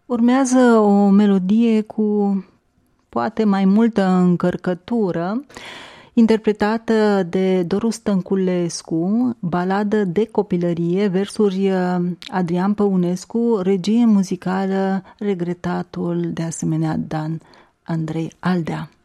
Urmează o melodie cu poate mai multă încărcătură, interpretată de Doru Stănculescu, baladă de copilărie, versuri Adrian Păunescu, regie muzicală regretatul de asemenea Dan Andrei Aldea.